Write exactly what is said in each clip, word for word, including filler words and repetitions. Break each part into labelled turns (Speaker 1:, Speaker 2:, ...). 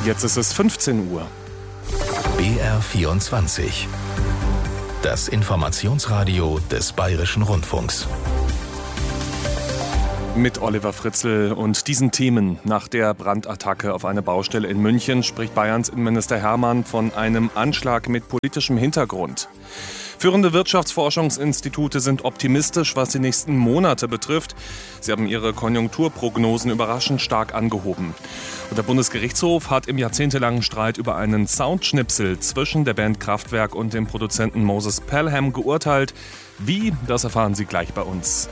Speaker 1: Jetzt ist es fünfzehn Uhr.
Speaker 2: B R vierundzwanzig. Das Informationsradio des Bayerischen Rundfunks.
Speaker 1: Mit Oliver Fritzl und diesen Themen. Nach der Brandattacke auf eine Baustelle in München spricht Bayerns Innenminister Hermann von einem Anschlag mit politischem Hintergrund. Führende Wirtschaftsforschungsinstitute sind optimistisch, was die nächsten Monate betrifft. Sie haben ihre Konjunkturprognosen überraschend stark angehoben. Und der Bundesgerichtshof hat im jahrzehntelangen Streit über einen Soundschnipsel zwischen der Band Kraftwerk und dem Produzenten Moses Pelham geurteilt. Wie, das erfahren Sie gleich bei uns.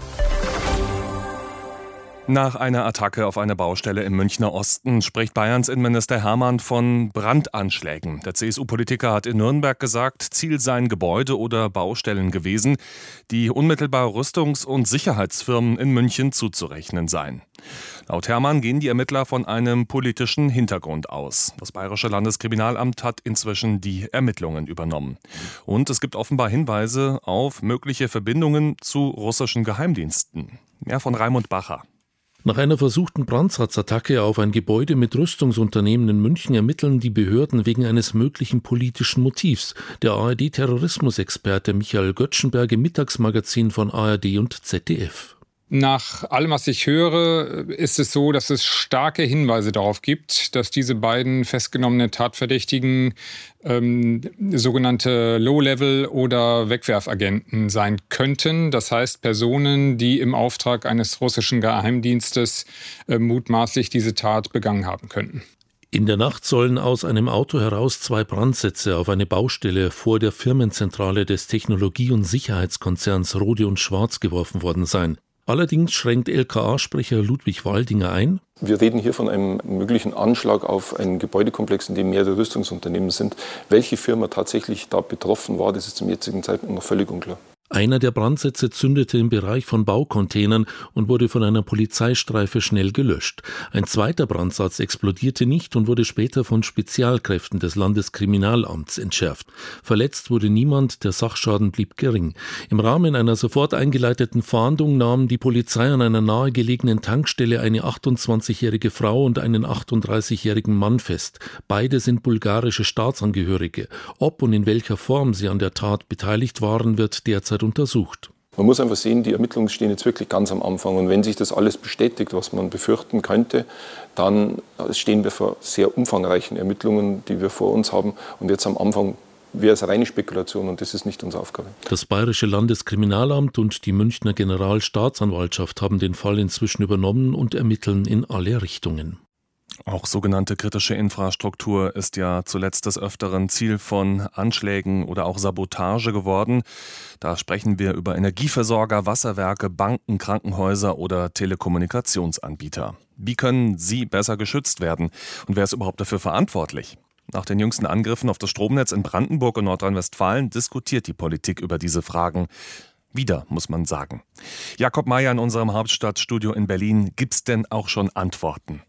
Speaker 1: Nach einer Attacke auf eine Baustelle im Münchner Osten spricht Bayerns Innenminister Hermann von Brandanschlägen. Der C S U-Politiker hat in Nürnberg gesagt, Ziel seien Gebäude oder Baustellen gewesen, die unmittelbar Rüstungs- und Sicherheitsfirmen in München zuzurechnen seien. Laut Hermann gehen die Ermittler von einem politischen Hintergrund aus. Das Bayerische Landeskriminalamt hat inzwischen die Ermittlungen übernommen. Und es gibt offenbar Hinweise auf mögliche Verbindungen zu russischen Geheimdiensten. Mehr von Raimund Bacher.
Speaker 3: Nach einer versuchten Brandsatzattacke auf ein Gebäude mit Rüstungsunternehmen in München ermitteln die Behörden wegen eines möglichen politischen Motivs. Der A R D-Terrorismusexperte Michael Göttschenberg im Mittagsmagazin von A R D und Z D F.
Speaker 4: Nach allem, was ich höre, ist es so, dass es starke Hinweise darauf gibt, dass diese beiden festgenommenen Tatverdächtigen ähm, sogenannte Low-Level- oder Wegwerfagenten sein könnten. Das heißt Personen, die im Auftrag eines russischen Geheimdienstes äh, mutmaßlich diese Tat begangen haben könnten.
Speaker 3: In der Nacht sollen aus einem Auto heraus zwei Brandsätze auf eine Baustelle vor der Firmenzentrale des Technologie- und Sicherheitskonzerns Rohde und Schwarz geworfen worden sein. Allerdings schränkt L K A-Sprecher Ludwig Waldinger ein.
Speaker 5: Wir reden hier von einem möglichen Anschlag auf einen Gebäudekomplex, in dem mehrere Rüstungsunternehmen sind. Welche Firma tatsächlich da betroffen war, das ist zum jetzigen Zeitpunkt noch völlig unklar.
Speaker 3: Einer der Brandsätze zündete im Bereich von Baucontainern und wurde von einer Polizeistreife schnell gelöscht. Ein zweiter Brandsatz explodierte nicht und wurde später von Spezialkräften des Landeskriminalamts entschärft. Verletzt wurde niemand, der Sachschaden blieb gering. Im Rahmen einer sofort eingeleiteten Fahndung nahm die Polizei an einer nahegelegenen Tankstelle eine achtundzwanzigjährige Frau und einen achtunddreißigjährigen Mann fest. Beide sind bulgarische Staatsangehörige. Ob und in welcher Form sie an der Tat beteiligt waren, wird derzeit untersucht.
Speaker 5: Man muss einfach sehen, die Ermittlungen stehen jetzt wirklich ganz am Anfang. Und wenn sich das alles bestätigt, was man befürchten könnte, dann stehen wir vor sehr umfangreichen Ermittlungen, die wir vor uns haben. Und jetzt am Anfang wäre es reine Spekulation und das ist nicht unsere Aufgabe.
Speaker 3: Das Bayerische Landeskriminalamt und die Münchner Generalstaatsanwaltschaft haben den Fall inzwischen übernommen und ermitteln in alle Richtungen.
Speaker 1: Auch sogenannte kritische Infrastruktur ist ja zuletzt des Öfteren Ziel von Anschlägen oder auch Sabotage geworden. Da sprechen wir über Energieversorger, Wasserwerke, Banken, Krankenhäuser oder Telekommunikationsanbieter. Wie können sie besser geschützt werden? Und wer ist überhaupt dafür verantwortlich? Nach den jüngsten Angriffen auf das Stromnetz in Brandenburg und Nordrhein-Westfalen diskutiert die Politik über diese Fragen. Wieder, muss man sagen. Jakob Mayer in unserem Hauptstadtstudio in Berlin. Gibt's denn auch schon Antworten?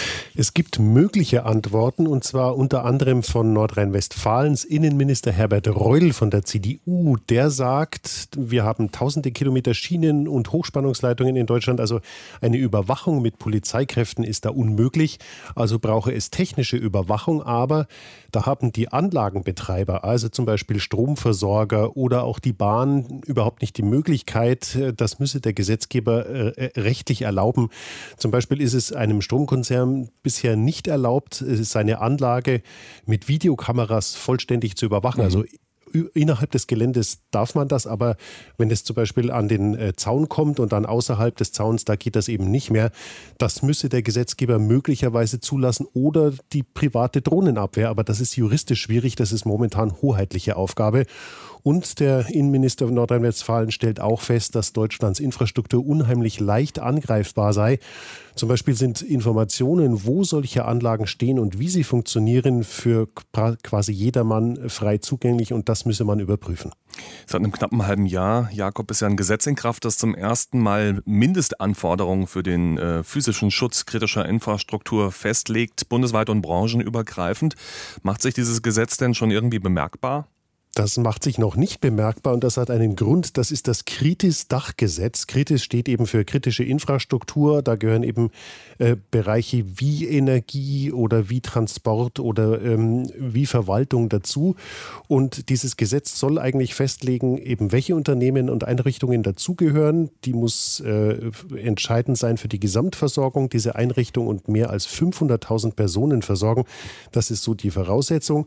Speaker 6: Es gibt mögliche Antworten, und zwar unter anderem von Nordrhein-Westfalens Innenminister Herbert Reul von der C D U. Der sagt, wir haben tausende Kilometer Schienen und Hochspannungsleitungen in Deutschland, also eine Überwachung mit Polizeikräften ist da unmöglich. Also brauche es technische Überwachung, aber da haben die Anlagenbetreiber, also zum Beispiel Stromversorger oder auch die Bahn, überhaupt nicht die Möglichkeit. Das müsse der Gesetzgeber äh, rechtlich erlauben. Zum Beispiel ist es einem Stromkonzern bisher nicht erlaubt, seine Anlage mit Videokameras vollständig zu überwachen. Mhm. Also innerhalb des Geländes darf man das, aber wenn es zum Beispiel an den äh, Zaun kommt und dann außerhalb des Zauns, da geht das eben nicht mehr. Das müsse der Gesetzgeber möglicherweise zulassen oder die private Drohnenabwehr. Aber das ist juristisch schwierig, das ist momentan hoheitliche Aufgabe. Und der Innenminister von Nordrhein-Westfalen stellt auch fest, dass Deutschlands Infrastruktur unheimlich leicht angreifbar sei. Zum Beispiel sind Informationen, wo solche Anlagen stehen und wie sie funktionieren, für quasi jedermann frei zugänglich, und das müsse man überprüfen.
Speaker 1: Seit einem knappen halben Jahr, Jakob, ist ja ein Gesetz in Kraft, das zum ersten Mal Mindestanforderungen für den äh, physischen Schutz kritischer Infrastruktur festlegt, bundesweit und branchenübergreifend. Macht sich dieses Gesetz denn schon irgendwie bemerkbar?
Speaker 6: Das macht sich noch nicht bemerkbar und das hat einen Grund. Das ist das Kritis-Dachgesetz. Kritis steht eben für kritische Infrastruktur. Da gehören eben äh, Bereiche wie Energie oder wie Transport oder ähm, wie Verwaltung dazu. Und dieses Gesetz soll eigentlich festlegen, eben welche Unternehmen und Einrichtungen dazugehören. Die muss äh, entscheidend sein für die Gesamtversorgung dieser Einrichtung und mehr als fünfhunderttausend Personen versorgen. Das ist so die Voraussetzung.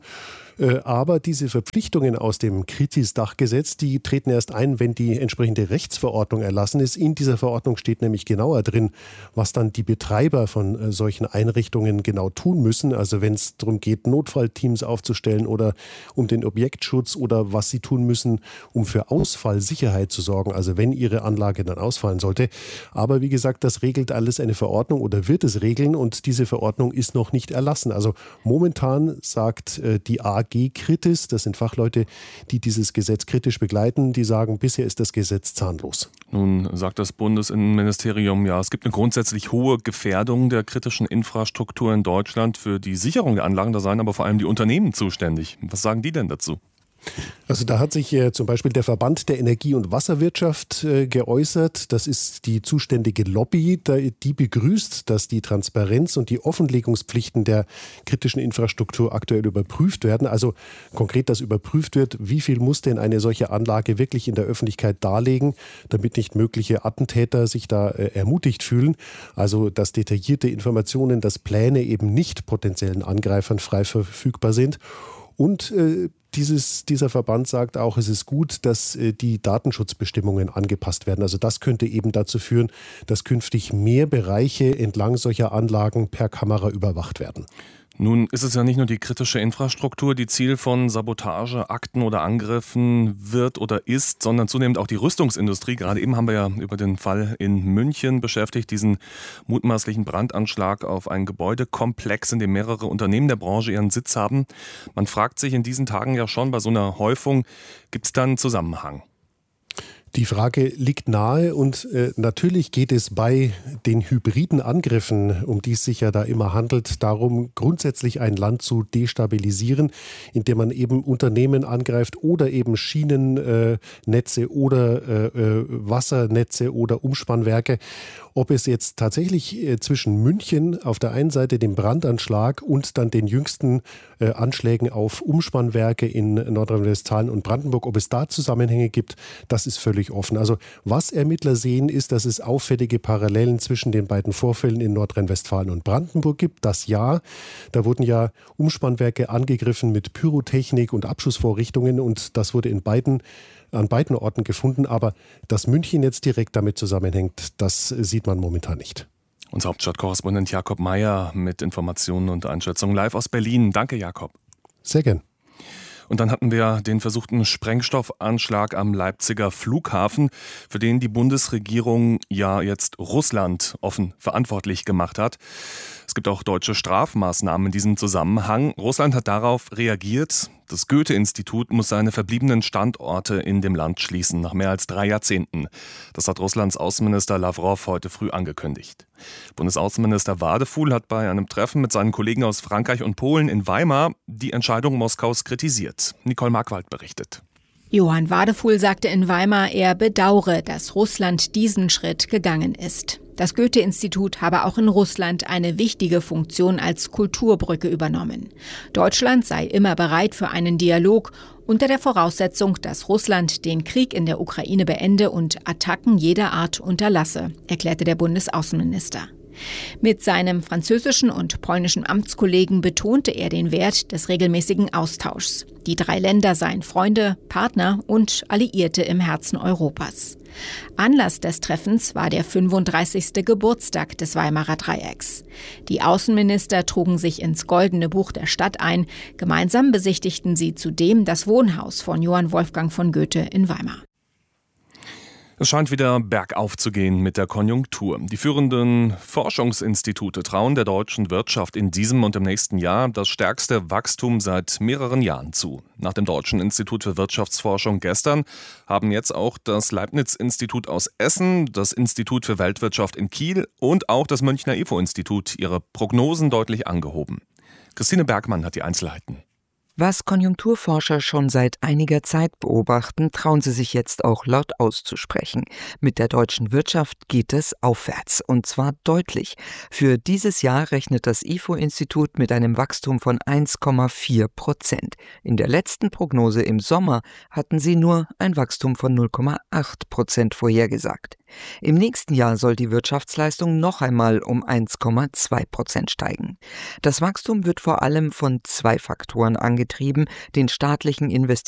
Speaker 6: Aber diese Verpflichtungen aus dem Kritis-Dachgesetz, die treten erst ein, wenn die entsprechende Rechtsverordnung erlassen ist. In dieser Verordnung steht nämlich genauer drin, was dann die Betreiber von solchen Einrichtungen genau tun müssen. Also wenn es darum geht, Notfallteams aufzustellen oder um den Objektschutz oder was sie tun müssen, um für Ausfallsicherheit zu sorgen. Also wenn ihre Anlage dann ausfallen sollte. Aber wie gesagt, das regelt alles eine Verordnung oder wird es regeln und diese Verordnung ist noch nicht erlassen. Also momentan sagt äh, die A G Kritis, das sind Fachleute, die dieses Gesetz kritisch begleiten, die sagen, bisher ist das Gesetz zahnlos.
Speaker 1: Nun sagt das Bundesinnenministerium, ja, es gibt eine grundsätzlich hohe Gefährdung der kritischen Infrastruktur in Deutschland. Für die Sicherung der Anlagen, da seien aber vor allem die Unternehmen zuständig. Was sagen die denn dazu?
Speaker 6: Also da hat sich äh, zum Beispiel der Verband der Energie- und Wasserwirtschaft äh, geäußert. Das ist die zuständige Lobby, da, die begrüßt, dass die Transparenz und die Offenlegungspflichten der kritischen Infrastruktur aktuell überprüft werden. Also konkret, dass überprüft wird, wie viel muss denn eine solche Anlage wirklich in der Öffentlichkeit darlegen, damit nicht mögliche Attentäter sich da äh, ermutigt fühlen. Also dass detaillierte Informationen, dass Pläne eben nicht potenziellen Angreifern frei verfügbar sind. Und äh, dieses, dieser Verband sagt auch, es ist gut, dass äh, die Datenschutzbestimmungen angepasst werden. Also das könnte eben dazu führen, dass künftig mehr Bereiche entlang solcher Anlagen per Kamera überwacht werden.
Speaker 1: Nun ist es ja nicht nur die kritische Infrastruktur, die Ziel von Sabotageakten oder Angriffen wird oder ist, sondern zunehmend auch die Rüstungsindustrie. Gerade eben haben wir ja über den Fall in München beschäftigt, diesen mutmaßlichen Brandanschlag auf einen Gebäudekomplex, in dem mehrere Unternehmen der Branche ihren Sitz haben. Man fragt sich in diesen Tagen ja schon bei so einer Häufung, gibt es da einen Zusammenhang?
Speaker 6: Die Frage liegt nahe und äh, natürlich geht es bei den hybriden Angriffen, um die es sich ja da immer handelt, darum, grundsätzlich ein Land zu destabilisieren, indem man eben Unternehmen angreift oder eben Schienennetze äh, oder äh, Wassernetze oder Umspannwerke. Ob es jetzt tatsächlich äh, zwischen München auf der einen Seite dem Brandanschlag und dann den jüngsten äh, Anschlägen auf Umspannwerke in Nordrhein-Westfalen und Brandenburg, ob es da Zusammenhänge gibt, das ist völlig offen. Also was Ermittler sehen, ist, dass es auffällige Parallelen zwischen den beiden Vorfällen in Nordrhein-Westfalen und Brandenburg gibt. Das ja, da wurden ja Umspannwerke angegriffen mit Pyrotechnik und Abschussvorrichtungen und das wurde in beiden an beiden Orten gefunden. Aber dass München jetzt direkt damit zusammenhängt, das sieht man momentan nicht.
Speaker 1: Unser Hauptstadtkorrespondent Jakob Meyer mit Informationen und Einschätzungen live aus Berlin. Danke, Jakob.
Speaker 6: Sehr gern.
Speaker 1: Und dann hatten wir den versuchten Sprengstoffanschlag am Leipziger Flughafen, für den die Bundesregierung ja jetzt Russland offen verantwortlich gemacht hat. Es gibt auch deutsche Strafmaßnahmen in diesem Zusammenhang. Russland hat darauf reagiert. Das Goethe-Institut muss seine verbliebenen Standorte in dem Land schließen, nach mehr als drei Jahrzehnten. Das hat Russlands Außenminister Lavrov heute früh angekündigt. Bundesaußenminister Wadefuhl hat bei einem Treffen mit seinen Kollegen aus Frankreich und Polen in Weimar die Entscheidung Moskaus kritisiert. Nicole Markwald berichtet.
Speaker 7: Johann Wadefuhl sagte in Weimar, er bedauere, dass Russland diesen Schritt gegangen ist. Das Goethe-Institut habe auch in Russland eine wichtige Funktion als Kulturbrücke übernommen. Deutschland sei immer bereit für einen Dialog, unter der Voraussetzung, dass Russland den Krieg in der Ukraine beende und Attacken jeder Art unterlasse, erklärte der Bundesaußenminister. Mit seinem französischen und polnischen Amtskollegen betonte er den Wert des regelmäßigen Austauschs. Die drei Länder seien Freunde, Partner und Alliierte im Herzen Europas. Anlass des Treffens war der fünfunddreißigste Geburtstag des Weimarer Dreiecks. Die Außenminister trugen sich ins Goldene Buch der Stadt ein. Gemeinsam besichtigten sie zudem das Wohnhaus von Johann Wolfgang von Goethe in Weimar.
Speaker 1: Es scheint wieder bergauf zu gehen mit der Konjunktur. Die führenden Forschungsinstitute trauen der deutschen Wirtschaft in diesem und im nächsten Jahr das stärkste Wachstum seit mehreren Jahren zu. Nach dem Deutschen Institut für Wirtschaftsforschung gestern haben jetzt auch das Leibniz-Institut aus Essen, das Institut für Weltwirtschaft in Kiel und auch das Münchner I F O-Institut ihre Prognosen deutlich angehoben. Christine Bergmann hat die Einzelheiten.
Speaker 8: Was Konjunkturforscher schon seit einiger Zeit beobachten, trauen sie sich jetzt auch laut auszusprechen. Mit der deutschen Wirtschaft geht es aufwärts, und zwar deutlich. Für dieses Jahr rechnet das I F O-Institut mit einem Wachstum von eins Komma vier Prozent. In der letzten Prognose im Sommer hatten sie nur ein Wachstum von null Komma acht Prozent vorhergesagt. Im nächsten Jahr soll die Wirtschaftsleistung noch einmal um eins Komma zwei Prozent steigen. Das Wachstum wird vor allem von zwei Faktoren angetrieben: den staatlichen Investitionen